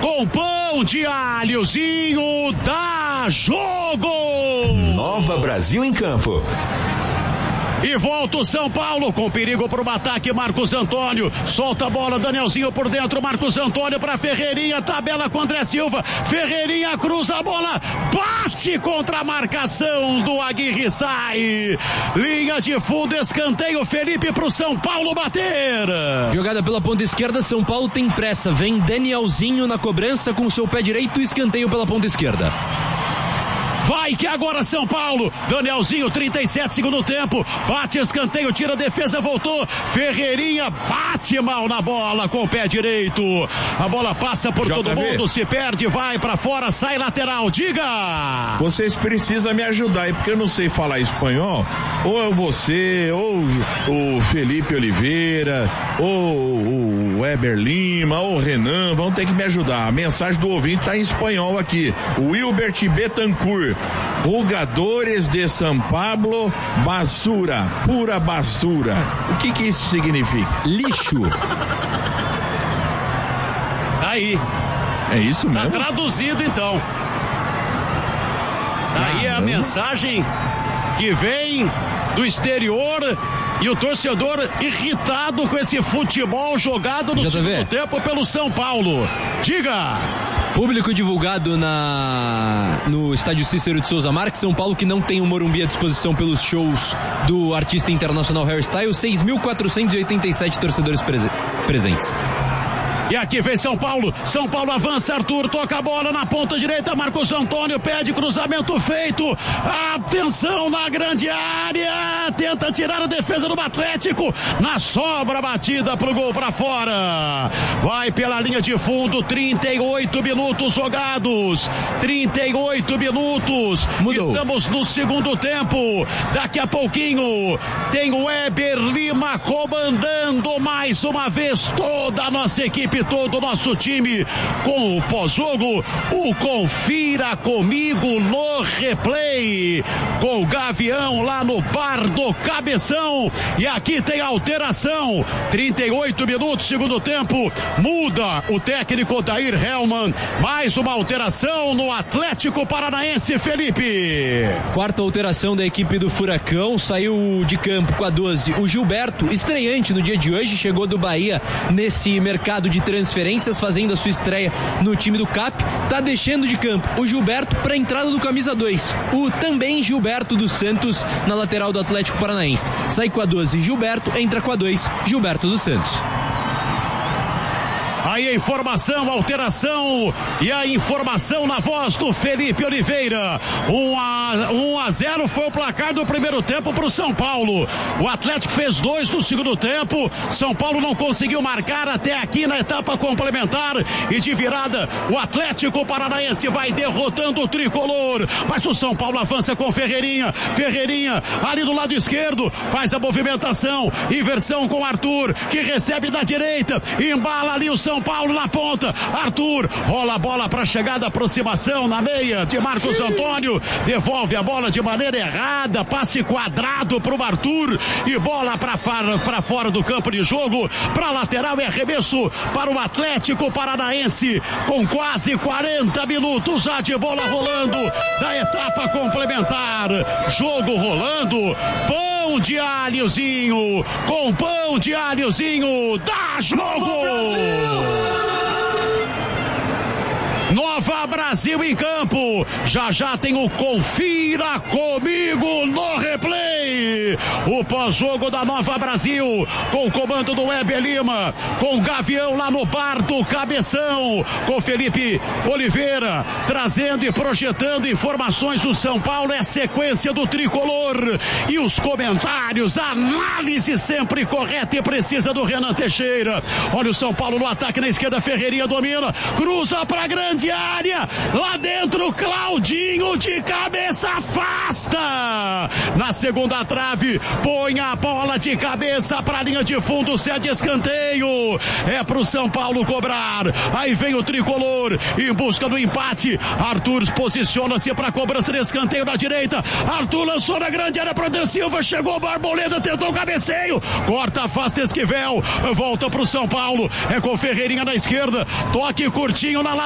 com pão de alhozinho, dá jogo! Nova Brasil em campo. E volta o São Paulo com perigo para o ataque. Marcos Antônio solta a bola, Danielzinho por dentro, Marcos Antônio para Ferreirinha, tabela com André Silva, Ferreirinha cruza a bola, bate contra a marcação do Aguirre, sai, linha de fundo, escanteio, Felipe para o São Paulo bater. Jogada pela ponta esquerda, São Paulo tem pressa, vem Danielzinho na cobrança com seu pé direito, escanteio pela ponta esquerda. Vai que agora São Paulo, Danielzinho, 37 segundo tempo, bate escanteio, tira a defesa, voltou, Ferreirinha bate mal na bola com o pé direito, a bola passa por todo mundo, se perde, vai pra fora, sai lateral, diga! Vocês precisam me ajudar aí, porque eu não sei falar espanhol, ou é você, ou o Felipe Oliveira, ou o Weber Lima, ou o Renan, vão ter que me ajudar, a mensagem do ouvinte tá em espanhol aqui, o Wilbert Betancourt, jogadores de São Paulo, basura, pura basura. O que isso significa? Lixo. Aí. É isso mesmo? Tá traduzido então. Aí é a mensagem que vem do exterior e o torcedor irritado com esse futebol jogado no segundo tempo pelo São Paulo. Diga! Público divulgado no estádio Cícero de Souza Marques, São Paulo, que não tem o Morumbi à disposição pelos shows do artista internacional Harry Styles, 6.487 torcedores presentes. E aqui vem São Paulo avança, Arthur toca a bola na ponta direita, Marcos Antônio pede cruzamento feito, atenção na grande área, tenta tirar a defesa do Atlético, na sobra batida pro gol pra fora, vai pela linha de fundo, 38 minutos jogados, 38 minutos, mudou. Estamos no segundo tempo, daqui a pouquinho tem o Weber Lima comandando mais uma vez toda a nossa equipe, todo o nosso time com o pós-jogo, o Confira Comigo no Replay, com o Gavião lá no bar do Cabeção, e aqui tem alteração, 38 minutos, segundo tempo, muda o técnico Odair Hellmann, mais uma alteração no Atlético Paranaense, Felipe. Quarta alteração da equipe do Furacão, saiu de campo com a 12 o Gilberto, estreante no dia de hoje, chegou do Bahia nesse mercado de transferências, fazendo a sua estreia no time do CAP, tá deixando de campo o Gilberto para a entrada do camisa 2, o também Gilberto dos Santos na lateral do Atlético Paranaense. Sai com a 12 Gilberto, entra com a 2 Gilberto dos Santos. Aí a informação, alteração e a informação na voz do Felipe Oliveira. 1-0 foi o placar do primeiro tempo para o São Paulo. O Atlético fez 2 no segundo tempo. São Paulo não conseguiu marcar até aqui na etapa complementar. E de virada, o Atlético Paranaense vai derrotando o tricolor. Mas o São Paulo avança com Ferreirinha. Ferreirinha ali do lado esquerdo faz a movimentação. Inversão com Arthur, que recebe da direita. Embala ali o São Paulo na ponta, Arthur rola a bola para chegada, aproximação na meia de Marcos Antônio, devolve a bola de maneira errada, passe quadrado para o Arthur e bola para fora do campo de jogo, para lateral e arremesso para o Atlético Paranaense, com quase 40 minutos já de bola rolando da etapa complementar, jogo rolando, pão de alhozinho, com pão de alhozinho, dá jogo! Nova Brasil em campo, já tem o Confira Comigo no Replay, o pós-jogo da Nova Brasil, com o comando do Weber Lima, com o Gavião lá no bar do Cabeção, com Felipe Oliveira, trazendo e projetando informações do São Paulo, é a sequência do tricolor, e os comentários, a análise sempre correta e precisa do Renan Teixeira. Olha o São Paulo no ataque na esquerda, Ferreirinha domina, cruza pra grande área, lá dentro Claudinho de cabeça afasta, na segunda trave, põe a bola de cabeça pra linha de fundo, cede escanteio, é pro São Paulo cobrar, aí vem o tricolor em busca do empate, Arthur posiciona-se pra cobrança de escanteio na direita, Arthur lançou na grande área pra André Silva, chegou Barboleda, tentou o cabeceio, corta, afasta Esquivel, volta pro São Paulo, é com Ferreirinha na esquerda, toque curtinho na lateral,